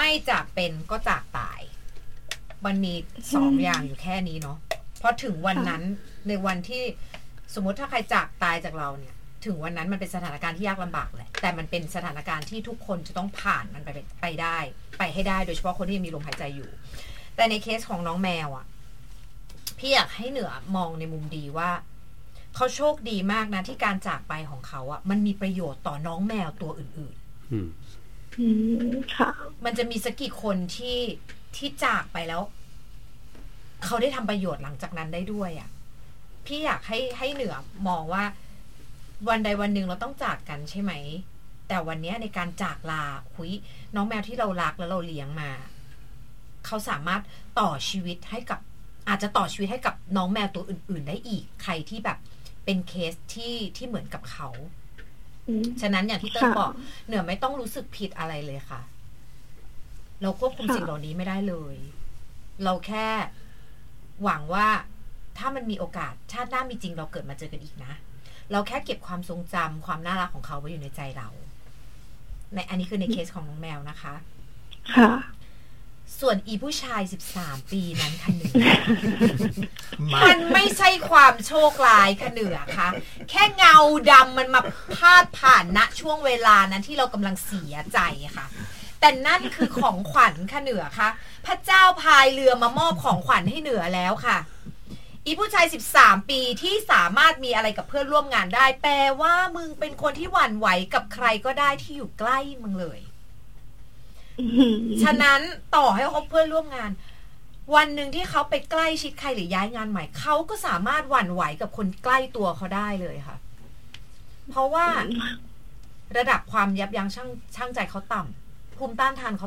ไม่จากเป็นก็จากตายมันมี2 อย่างอยู่แค่นี้เนาะเพราะถึงวันนั้นในวันที่สมมติถ้าใครจากตายจากเราเนี่ยถึงวันนั้นมันเป็นสถานการณ์ที่ยากลำบากแหละแต่มันเป็นสถานการณ์ที่ทุกคนจะต้องผ่านมันไปได้ไปให้ได้โดยเฉพาะคนที่มีลมหายใจอยู่แต่ในเคสของน้องแมวอ่ะพี่อยากให้เหนือมองในมุมดีว่าเขาโชคดีมากนะที่การจากไปของเขาอ่ะมันมีประโยชน์ต่อน้องแมวตัวอื่นๆค่ะมันจะมีสักกี่คนที่จากไปแล้วเขาได้ทำประโยชน์หลังจากนั้นได้ด้วยอ่ะพี่อยากให้เหนือมองว่าวันใดวันหนึ่งเราต้องจากกันใช่ไหมแต่วันนี้ในการจากลาน้องแมวที่เรารักแล้วเราเลี้ยงมาเขาสามารถต่อชีวิตให้กับอาจจะต่อชีวิตให้กับน้องแมวตัวอื่นๆได้อีกใครที่แบบเป็นเคสที่เหมือนกับเขาฉะนั้นอย่างที่เต้นบอกเหนือไม่ต้องรู้สึกผิดอะไรเลยค่ะเราควบคุมสิ่งเหล่านี้ไม่ได้เลยเราแค่หวังว่าถ้ามันมีโอกาสชาติหน้ามีจริงเราเกิดมาเจอกันอีกนะเราแค่เก็บความทรงจำความน่ารักของเขาไว้อยู่ในใจเราในอันนี้คือในเคสของน้องแมวนะคะค่ะส่วนอีผู้ชาย13 ปีนั้นค่ะเหนือมันไม่ใช่ความโชคร้ายค่ะเหนือค่ะแค่เงาดำมันมาพาดผ่านณช่วงเวลานั้นที่เรากำลังเสียใจค่ะแต่นั่นคือของขวัญค่ะเหนือค่ะพระเจ้าพายเรือมามอบของขวัญให้เหนือแล้วค่ะอีผู้ชาย13 ปีที่สามารถมีอะไรกับเพื่อนร่วมงานได้แปลว่ามึงเป็นคนที่หวั่นไหวกับใครก็ได้ที่อยู่ใกล้มึงเลยฉะนั้นต่อให้เขาเพื่อนร่วมงานวันหนึ่งที่เขาไปใกล้ชิดใครหรือย้ายงานใหม่เขาก็สามารถหวั่นไหวกับคนใกล้ตัวเขาได้เลยค่ะเพราะว่าระดับความยับยั้งชั่งใจเขาต่ำภูมิต้านทานเขา